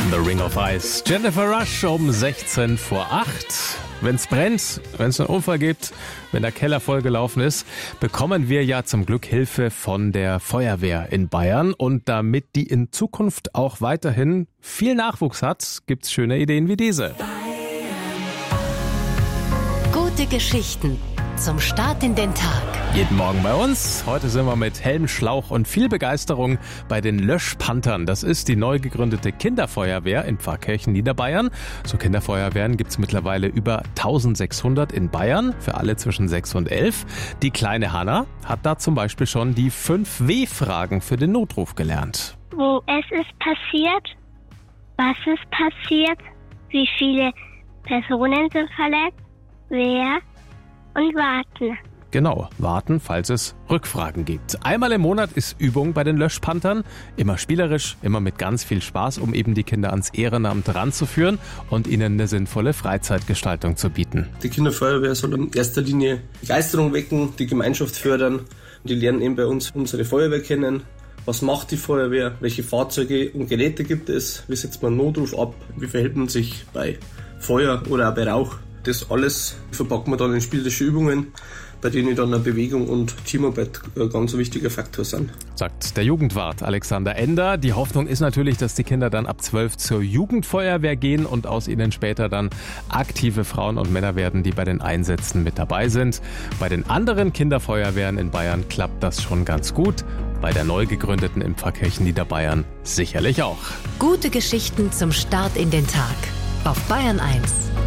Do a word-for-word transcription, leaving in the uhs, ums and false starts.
The Ring of Ice. Jennifer Rush um sechzehn vor acht. Wenn es brennt, wenn es einen Unfall gibt, wenn der Keller vollgelaufen ist, bekommen wir ja zum Glück Hilfe von der Feuerwehr in Bayern. Und damit die in Zukunft auch weiterhin viel Nachwuchs hat, gibt's schöne Ideen wie diese. Gute Geschichten zum Start in den Tag. Jeden Morgen bei uns. Heute sind wir mit Helm, Schlauch und viel Begeisterung bei den Löschpanthern. Das ist die neu gegründete Kinderfeuerwehr in Pfarrkirchen, Niederbayern. So Kinderfeuerwehren gibt es mittlerweile über eintausendsechshundert in Bayern, für alle zwischen sechs und elf. Die kleine Hanna hat da zum Beispiel schon die fünf W-Fragen für den Notruf gelernt. Wo es ist passiert, was ist passiert, wie viele Personen sind verletzt, wer und warten. Genau, warten, falls es Rückfragen gibt. Einmal im Monat ist Übung bei den Löschpanthern. Immer spielerisch, immer mit ganz viel Spaß, um eben die Kinder ans Ehrenamt ranzuführen und ihnen eine sinnvolle Freizeitgestaltung zu bieten. Die Kinderfeuerwehr soll in erster Linie Begeisterung wecken, die Gemeinschaft fördern. Die lernen eben bei uns unsere Feuerwehr kennen. Was macht die Feuerwehr? Welche Fahrzeuge und Geräte gibt es? Wie setzt man einen Notruf ab? Wie verhält man sich bei Feuer oder auch bei Rauch? Das alles verpacken wir dann in spielerische Übungen, bei denen dann eine Bewegung und Teamarbeit ein ganz wichtiger Faktor sind. Sagt der Jugendwart Alexander Ender. Die Hoffnung ist natürlich, dass die Kinder dann ab zwölf zur Jugendfeuerwehr gehen und aus ihnen später dann aktive Frauen und Männer werden, die bei den Einsätzen mit dabei sind. Bei den anderen Kinderfeuerwehren in Bayern klappt das schon ganz gut. Bei der neu gegründeten in Pfarrkirchen Niederbayern sicherlich auch. Gute Geschichten zum Start in den Tag. Auf Bayern eins.